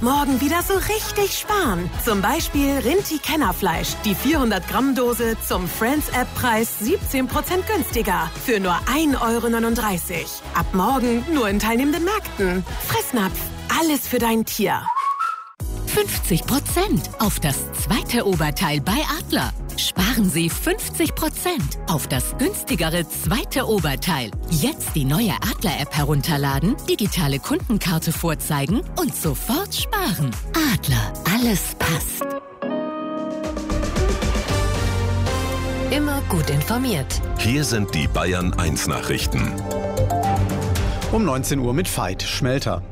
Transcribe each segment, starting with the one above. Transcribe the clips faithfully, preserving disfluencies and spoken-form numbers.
Morgen wieder so richtig sparen. Zum Beispiel Rinti-Kennerfleisch. Die vierhundert Gramm Dose zum Friends-App-Preis siebzehn Prozent günstiger. Für nur ein Euro neununddreißig. Ab morgen nur in teilnehmenden Märkten. Fressnapf. Alles für dein Tier. fünfzig Prozent auf das zweite Oberteil bei Adler. Sparen Sie fünfzig Prozent auf das günstigere zweite Oberteil. Jetzt die neue Adler-App herunterladen, digitale Kundenkarte vorzeigen und sofort sparen. Adler, alles passt. Immer gut informiert. Hier sind die Bayern eins Nachrichten. Um neunzehn Uhr mit Veit Schmelter.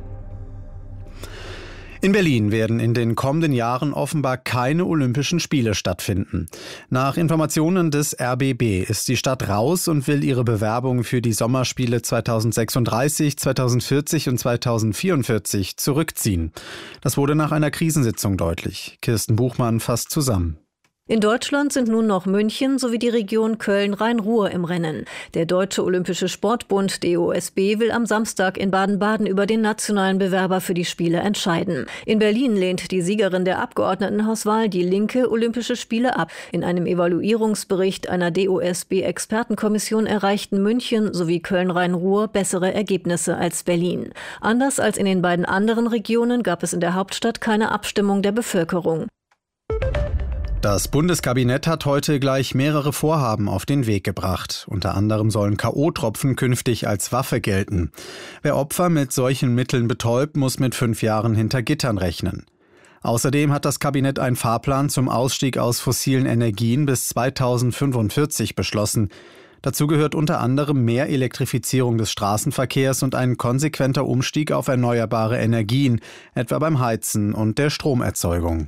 In Berlin werden in den kommenden Jahren offenbar keine Olympischen Spiele stattfinden. Nach Informationen des R B B ist die Stadt raus und will ihre Bewerbung für die Sommerspiele zweitausendsechsunddreißig, zweitausendvierzig und zweitausendvierundvierzig zurückziehen. Das wurde nach einer Krisensitzung deutlich. Kirsten Buchmann fasst zusammen. In Deutschland sind nun noch München sowie die Region Köln-Rhein-Ruhr im Rennen. Der Deutsche Olympische Sportbund D O S B will am Samstag in Baden-Baden über den nationalen Bewerber für die Spiele entscheiden. In Berlin lehnt die Siegerin der Abgeordnetenhauswahl die linke Olympische Spiele ab. In einem Evaluierungsbericht einer D O S B-Expertenkommission erreichten München sowie Köln-Rhein-Ruhr bessere Ergebnisse als Berlin. Anders als in den beiden anderen Regionen gab es in der Hauptstadt keine Abstimmung der Bevölkerung. Das Bundeskabinett hat heute gleich mehrere Vorhaben auf den Weg gebracht. Unter anderem sollen K O-Tropfen künftig als Waffe gelten. Wer Opfer mit solchen Mitteln betäubt, muss mit fünf Jahren hinter Gittern rechnen. Außerdem hat das Kabinett einen Fahrplan zum Ausstieg aus fossilen Energien bis zweitausendfünfundvierzig beschlossen. Dazu gehört unter anderem mehr Elektrifizierung des Straßenverkehrs und ein konsequenter Umstieg auf erneuerbare Energien, etwa beim Heizen und der Stromerzeugung.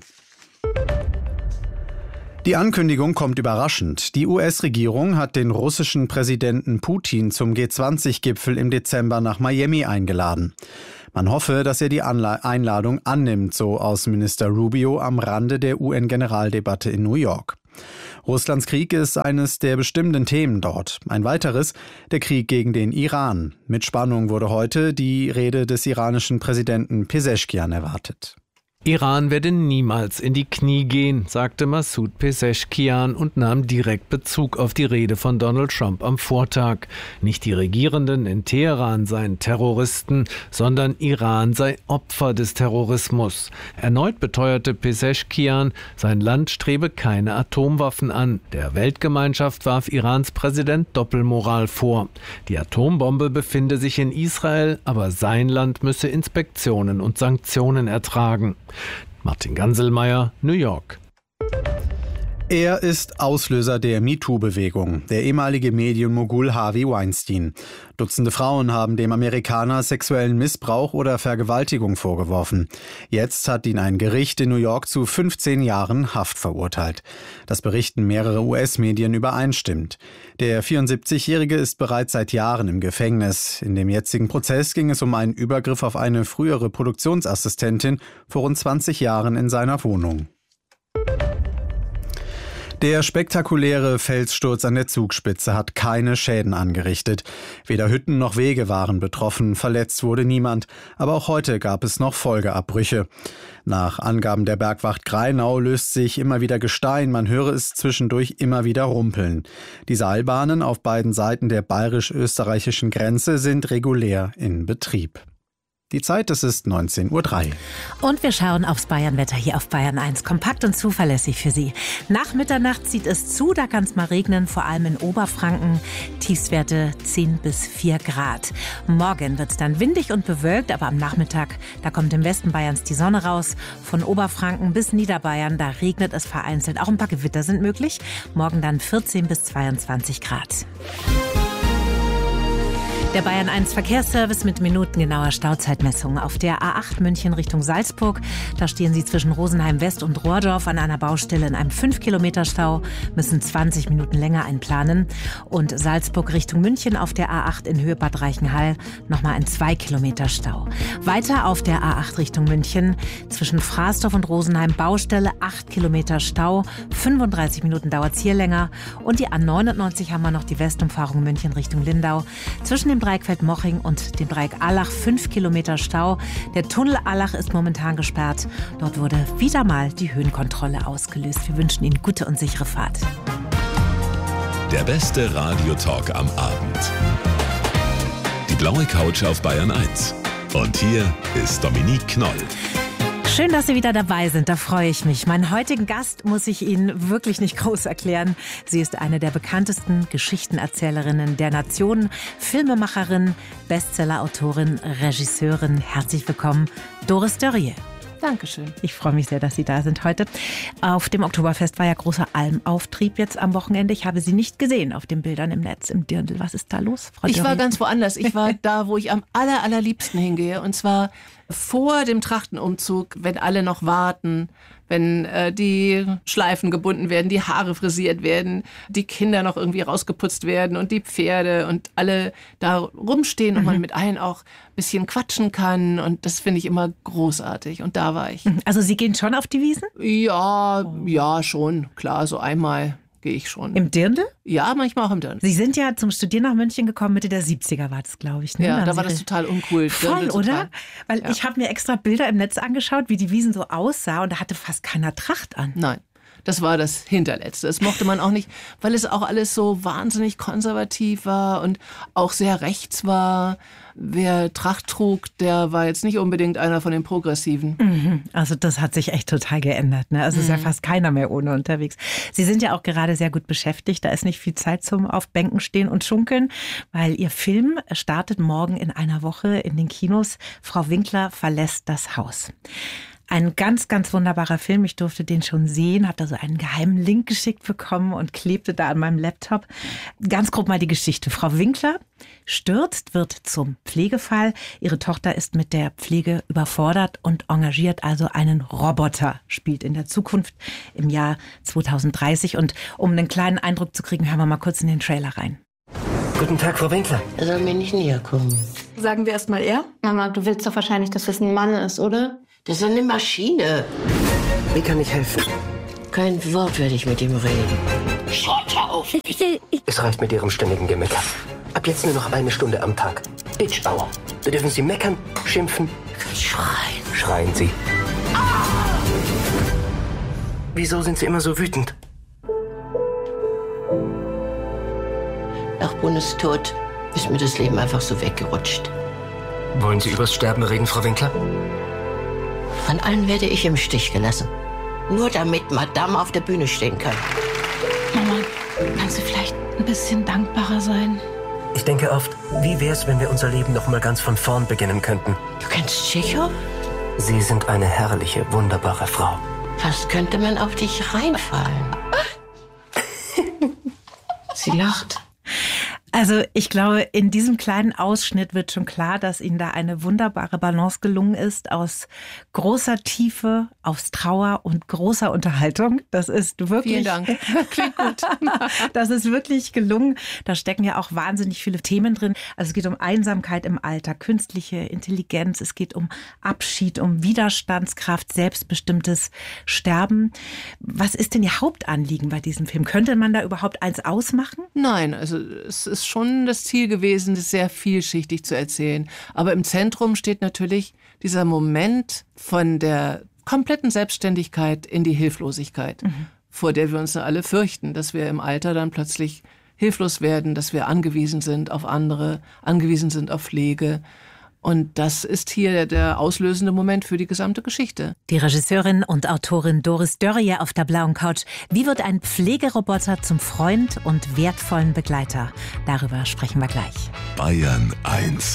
Die Ankündigung kommt überraschend. Die U S-Regierung hat den russischen Präsidenten Putin zum G zwanzig Gipfel im Dezember nach Miami eingeladen. Man hoffe, dass er die Anla- Einladung annimmt, so Außenminister Rubio am Rande der U N-Generaldebatte in New York. Russlands Krieg ist eines der bestimmenden Themen dort. Ein weiteres, der Krieg gegen den Iran. Mit Spannung wurde heute die Rede des iranischen Präsidenten Peseschkian erwartet. Iran werde niemals in die Knie gehen, sagte Massoud Peseschkian und nahm direkt Bezug auf die Rede von Donald Trump am Vortag. Nicht die Regierenden in Teheran seien Terroristen, sondern Iran sei Opfer des Terrorismus. Erneut beteuerte Peseschkian, sein Land strebe keine Atomwaffen an. Der Weltgemeinschaft warf Irans Präsident Doppelmoral vor. Die Atombombe befinde sich in Israel, aber sein Land müsse Inspektionen und Sanktionen ertragen. Martin Ganselmeier, New York. Er ist Auslöser der MeToo-Bewegung, der ehemalige Medienmogul Harvey Weinstein. Dutzende Frauen haben dem Amerikaner sexuellen Missbrauch oder Vergewaltigung vorgeworfen. Jetzt hat ihn ein Gericht in New York zu fünfzehn Jahren Haft verurteilt. Das berichten mehrere U S-Medien übereinstimmend. Der vierundsiebzigjährige ist bereits seit Jahren im Gefängnis. In dem jetzigen Prozess ging es um einen Übergriff auf eine frühere Produktionsassistentin vor rund zwanzig Jahren in seiner Wohnung. Der spektakuläre Felssturz an der Zugspitze hat keine Schäden angerichtet. Weder Hütten noch Wege waren betroffen, verletzt wurde niemand. Aber auch heute gab es noch Folgeabbrüche. Nach Angaben der Bergwacht Grainau löst sich immer wieder Gestein, man höre es zwischendurch immer wieder rumpeln. Die Seilbahnen auf beiden Seiten der bayerisch-österreichischen Grenze sind regulär in Betrieb. Die Zeit, es ist neunzehn Uhr drei. Und wir schauen aufs Bayernwetter hier auf Bayern eins. Kompakt und zuverlässig für Sie. Nach Mitternacht zieht es zu, da kann es mal regnen, vor allem in Oberfranken. Tiefstwerte zehn bis vier Grad. Morgen wird es dann windig und bewölkt, aber am Nachmittag, da kommt im Westen Bayerns die Sonne raus. Von Oberfranken bis Niederbayern, da regnet es vereinzelt. Auch ein paar Gewitter sind möglich. Morgen dann vierzehn bis zweiundzwanzig Grad. Der Bayern eins Verkehrsservice mit minutengenauer Stauzeitmessung. Auf der A acht München Richtung Salzburg, da stehen Sie zwischen Rosenheim West und Rohrdorf an einer Baustelle in einem fünf Kilometer Stau, müssen zwanzig Minuten länger einplanen. Und Salzburg Richtung München auf der A acht in Höhe Bad Reichenhall nochmal ein zwei Kilometer Stau. Weiter auf der A acht Richtung München zwischen Fraßdorf und Rosenheim Baustelle, acht Kilometer Stau, fünfunddreißig Minuten dauert es hier länger. Und die A neunundneunzig haben wir noch die Westumfahrung München Richtung Lindau zwischen dem Dreieck Feldmoching und dem Dreieck Allach fünf Kilometer Stau. Der Tunnel Allach ist momentan gesperrt. Dort wurde wieder mal die Höhenkontrolle ausgelöst. Wir wünschen Ihnen gute und sichere Fahrt. Der beste Radiotalk am Abend. Die blaue Couch auf Bayern eins. Und hier ist Dominique Knoll. Schön, dass Sie wieder dabei sind, da freue ich mich. Meinen heutigen Gast muss ich Ihnen wirklich nicht groß erklären. Sie ist eine der bekanntesten Geschichtenerzählerinnen der Nation, Filmemacherin, Bestsellerautorin, Regisseurin. Herzlich willkommen, Doris Dörrie. Dankeschön. Ich freue mich sehr, dass Sie da sind heute. Auf dem Oktoberfest war ja großer Almauftrieb jetzt am Wochenende. Ich habe Sie nicht gesehen auf den Bildern im Netz, im Dirndl. Was ist da los, Frau Ich Dörrie? war ganz woanders. Ich war da, wo ich am aller, allerliebsten hingehe. Und zwar vor dem Trachtenumzug, wenn alle noch warten, wenn äh, die Schleifen gebunden werden, die Haare frisiert werden, die Kinder noch irgendwie rausgeputzt werden und die Pferde und alle da rumstehen und mhm. man mit allen auch ein bisschen quatschen kann. Und das finde ich immer großartig. Und da war ich. Also Sie gehen schon auf die Wiesn? Ja, ja, schon. Klar, so einmal gehe ich schon. Im Dirndl? Ja, manchmal auch im Dirndl. Sie sind ja zum Studieren nach München gekommen, Mitte der siebziger war das, glaube ich. Ne? Ja, da da war das total uncool. Voll, Dirndl oder? total. Weil Ja. ich habe mir extra Bilder im Netz angeschaut, wie die Wiesn so aussah und da hatte fast keiner Tracht an. Nein, das war das Hinterletzte. Das mochte man auch nicht, weil es auch alles so wahnsinnig konservativ war und auch sehr rechts war. Wer Tracht trug, der war jetzt nicht unbedingt einer von den Progressiven. Mhm. Also das hat sich echt total geändert. Ne? Also es ist ja fast keiner mehr ohne unterwegs. Sie sind ja auch gerade sehr gut beschäftigt. Da ist nicht viel Zeit zum auf Bänken stehen und schunkeln, weil Ihr Film startet morgen in einer Woche in den Kinos. Frau Winkler verlässt das Haus. Ein ganz, ganz wunderbarer Film. Ich durfte den schon sehen, habe da so einen geheimen Link geschickt bekommen und klebte da an meinem Laptop. Ganz grob mal die Geschichte. Frau Winkler stürzt, wird zum Pflegefall. Ihre Tochter ist mit der Pflege überfordert und engagiert also einen Roboter, spielt in der Zukunft im Jahr zweitausenddreißig. Und um einen kleinen Eindruck zu kriegen, hören wir mal kurz in den Trailer rein. Guten Tag, Frau Winkler. Er soll mir nicht näher kommen. Sagen wir erst mal er? Mama, du willst doch wahrscheinlich, dass es ein Mann ist, oder? Das ist eine Maschine. Wie kann ich helfen? Kein Wort werde ich mit ihm reden. Schaut auf! Es reicht mit Ihrem ständigen Gemecker. Ab jetzt nur noch eine Stunde am Tag. Bitch Hour. Da dürfen Sie meckern, schimpfen. Schreien. Schreien Sie. Ah! Wieso sind Sie immer so wütend? Nach Bundes Tod ist mir das Leben einfach so weggerutscht. Wollen Sie übers Sterben reden, Frau Winkler? Von allen werde ich im Stich gelassen. Nur damit Madame auf der Bühne stehen kann. Mama, kannst du vielleicht ein bisschen dankbarer sein? Ich denke oft, wie wär's, wenn wir unser Leben noch mal ganz von vorn beginnen könnten? Du kennst Tschechow? Sie sind eine herrliche, wunderbare Frau. Fast könnte man auf dich reinfallen. Sie lacht. Also ich glaube, in diesem kleinen Ausschnitt wird schon klar, dass Ihnen da eine wunderbare Balance gelungen ist aus großer Tiefe, aus Trauer und großer Unterhaltung. Das ist wirklich... Vielen Dank. Klingt gut. Das ist wirklich gelungen. Da stecken ja auch wahnsinnig viele Themen drin. Also es geht um Einsamkeit im Alter, künstliche Intelligenz, es geht um Abschied, um Widerstandskraft, selbstbestimmtes Sterben. Was ist denn Ihr Hauptanliegen bei diesem Film? Könnte man da überhaupt eins ausmachen? Nein, also es ist schon das Ziel gewesen, das sehr vielschichtig zu erzählen. Aber im Zentrum steht natürlich dieser Moment von der kompletten Selbstständigkeit in die Hilflosigkeit, mhm. vor der wir uns alle fürchten, dass wir im Alter dann plötzlich hilflos werden, dass wir angewiesen sind auf andere, angewiesen sind auf Pflege. Und das ist hier der auslösende Moment für die gesamte Geschichte. Die Regisseurin und Autorin Doris Dörrie auf der blauen Couch. Wie wird ein Pflegeroboter zum Freund und wertvollen Begleiter? Darüber sprechen wir gleich. Bayern eins.